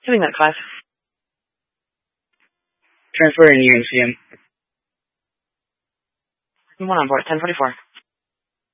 Giving that 5. Transferring UNCM. 1 on board, 1044.